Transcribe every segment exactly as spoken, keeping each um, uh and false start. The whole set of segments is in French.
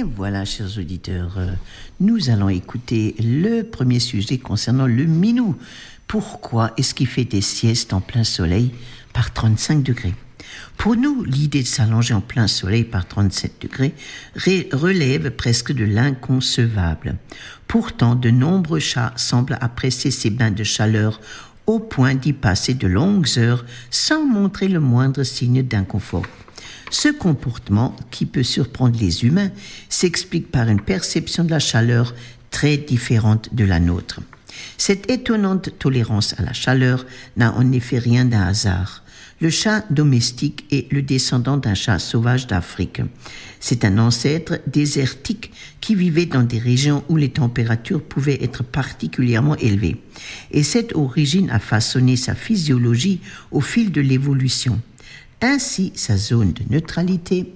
Et voilà, chers auditeurs, euh, nous allons écouter le premier sujet concernant le minou. Pourquoi est-ce qu'il fait des siestes en plein soleil par trente-cinq degrés ? Pour nous, l'idée de s'allonger en plein soleil par trente-sept degrés ré- relève presque de l'inconcevable. Pourtant, de nombreux chats semblent apprécier ces bains de chaleur au point d'y passer de longues heures sans montrer le moindre signe d'inconfort. Ce comportement, qui peut surprendre les humains, s'explique par une perception de la chaleur très différente de la nôtre. Cette étonnante tolérance à la chaleur n'a en effet rien d'un hasard. Le chat domestique est le descendant d'un chat sauvage d'Afrique. C'est un ancêtre désertique qui vivait dans des régions où les températures pouvaient être particulièrement élevées. Et cette origine a façonné sa physiologie au fil de l'évolution. Ainsi, sa zone de neutralité,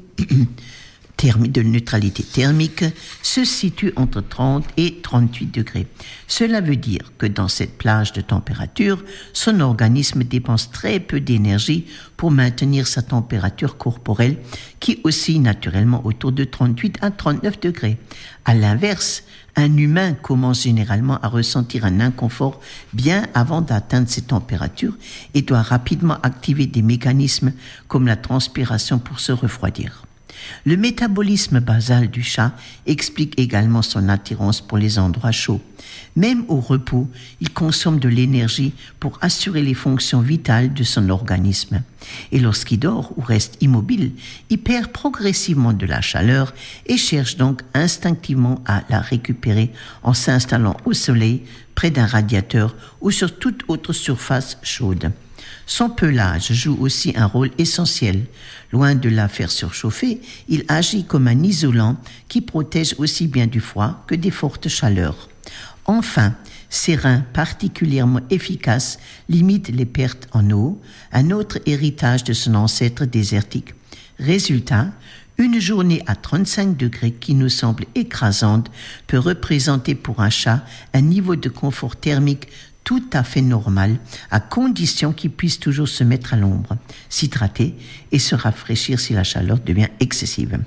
thermi- de neutralité thermique se situe entre trente et trente-huit degrés. Cela veut dire que dans cette plage de température, son organisme dépense très peu d'énergie pour maintenir sa température corporelle qui oscille naturellement autour de trente-huit à trente-neuf degrés. À l'inverse, un humain commence généralement à ressentir un inconfort bien avant d'atteindre ces températures et doit rapidement activer des mécanismes comme la transpiration pour se refroidir. Le métabolisme basal du chat explique également son attirance pour les endroits chauds. Même au repos, il consomme de l'énergie pour assurer les fonctions vitales de son organisme. Et lorsqu'il dort ou reste immobile, il perd progressivement de la chaleur et cherche donc instinctivement à la récupérer en s'installant au soleil, près d'un radiateur ou sur toute autre surface chaude. Son pelage joue aussi un rôle essentiel. Loin de la faire surchauffer, il agit comme un isolant qui protège aussi bien du froid que des fortes chaleurs. Enfin, ses reins particulièrement efficaces limitent les pertes en eau, un autre héritage de son ancêtre désertique. Résultat, une journée à trente-cinq degrés qui nous semble écrasante peut représenter pour un chat un niveau de confort thermique tout à fait normal, à condition qu'il puisse toujours se mettre à l'ombre, s'hydrater et se rafraîchir si la chaleur devient excessive.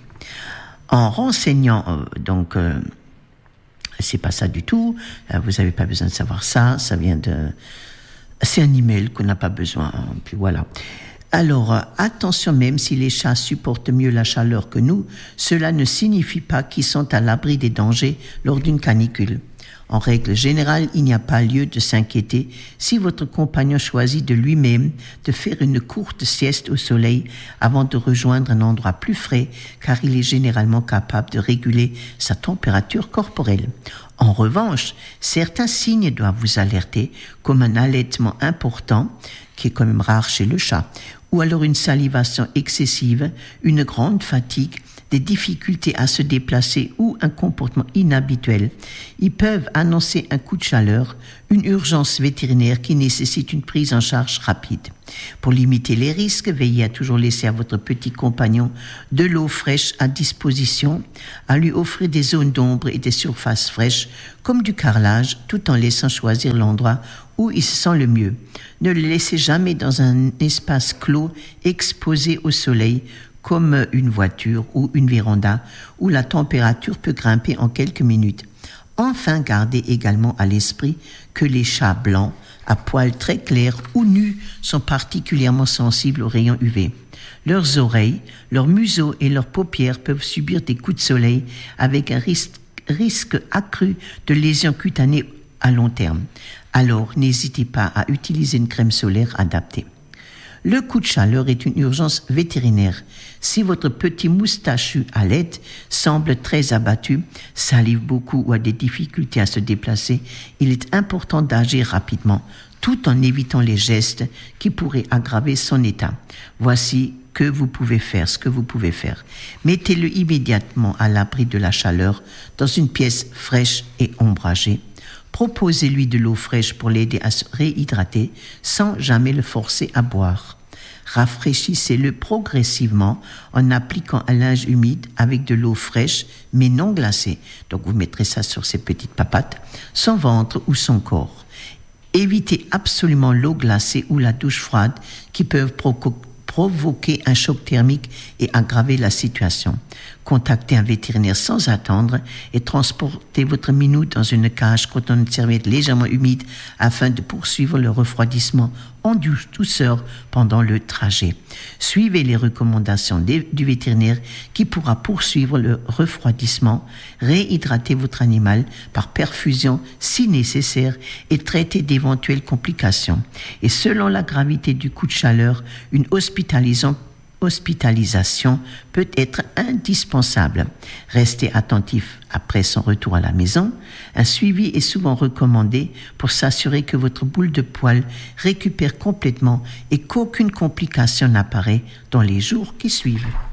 En renseignant, euh, donc, euh, c'est pas ça du tout, euh, vous n'avez pas besoin de savoir ça, ça vient de... C'est un email qu'on n'a pas besoin, hein, puis voilà. Alors, euh, attention, même si les chats supportent mieux la chaleur que nous, cela ne signifie pas qu'ils sont à l'abri des dangers lors d'une canicule. En règle générale, il n'y a pas lieu de s'inquiéter si votre compagnon choisit de lui-même de faire une courte sieste au soleil avant de rejoindre un endroit plus frais, car il est généralement capable de réguler sa température corporelle. En revanche, certains signes doivent vous alerter, comme un allaitement important, qui est quand même rare chez le chat, ou alors une salivation excessive, une grande fatigue, des difficultés à se déplacer ou un comportement inhabituel. Ils peuvent annoncer un coup de chaleur, une urgence vétérinaire qui nécessite une prise en charge rapide. Pour limiter les risques, veillez à toujours laisser à votre petit compagnon de l'eau fraîche à disposition, à lui offrir des zones d'ombre et des surfaces fraîches, comme du carrelage, tout en laissant choisir l'endroit où il se sent le mieux. Ne le laissez jamais dans un espace clos, exposé au soleil, comme une voiture ou une véranda, où la température peut grimper en quelques minutes. Enfin, gardez également à l'esprit que les chats blancs, à poils très clairs ou nus, sont particulièrement sensibles aux rayons U V. Leurs oreilles, leurs museaux et leurs paupières peuvent subir des coups de soleil avec un risque, risque accru de lésions cutanées à long terme. Alors, n'hésitez pas à utiliser une crème solaire adaptée. Le coup de chaleur est une urgence vétérinaire. Si votre petit moustachu à l'aide semble très abattu, salive beaucoup ou a des difficultés à se déplacer, il est important d'agir rapidement, tout en évitant les gestes qui pourraient aggraver son état. Voici que vous pouvez faire, ce que vous pouvez faire. Mettez-le immédiatement à l'abri de la chaleur dans une pièce fraîche et ombragée. Proposez-lui de l'eau fraîche pour l'aider à se réhydrater sans jamais le forcer à boire. Rafraîchissez-le progressivement en appliquant un linge humide avec de l'eau fraîche mais non glacée. Donc vous mettrez ça sur ses petites papates, son ventre ou son corps. Évitez absolument l'eau glacée ou la douche froide qui peuvent proco- provoquer un choc thermique et aggraver la situation. Contactez un vétérinaire sans attendre et transportez votre minou dans une cage cotonnée de serviette légèrement humide afin de poursuivre le refroidissement en douceur pendant le trajet. Suivez les recommandations du vétérinaire qui pourra poursuivre le refroidissement, réhydrater votre animal par perfusion si nécessaire et traiter d'éventuelles complications. Et selon la gravité du coup de chaleur, une hospitalisation hospitalisation peut être indispensable. Restez attentif après son retour à la maison. Un suivi est souvent recommandé pour s'assurer que votre boule de poil récupère complètement et qu'aucune complication n'apparaît dans les jours qui suivent.